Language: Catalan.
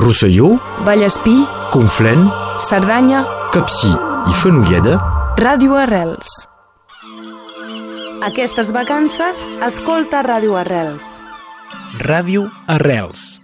Rosselló, Vallespí, Conflent, Cerdanya, Capcir i Fenolleda. Ràdio Arrels. Aquestes vacances, escolta Ràdio Arrels. Ràdio Arrels.